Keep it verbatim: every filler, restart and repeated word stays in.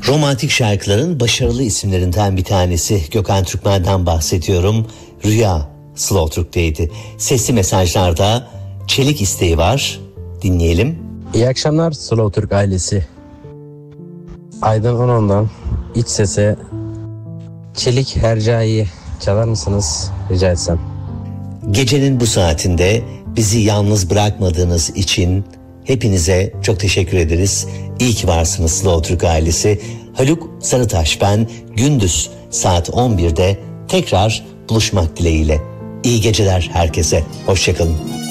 Romantik şarkıların başarılı isimlerinden bir tanesi Gökhan Türkmen'den bahsediyorum. Rüya Slow Türk'teydi. Sesli mesajlarda çelik isteği var. Dinleyelim. İyi akşamlar Slow Türk ailesi. Aydın Onon'dan iç sese Çelik Hercai'yi çalar mısınız rica etsem? Gecenin bu saatinde bizi yalnız bırakmadığınız için hepinize çok teşekkür ederiz. İyi ki varsınız Slow Türk ailesi. Haluk Sarıtaş ben. Gündüz saat on birde tekrar buluşmak dileğiyle. İyi geceler herkese. Hoşçakalın.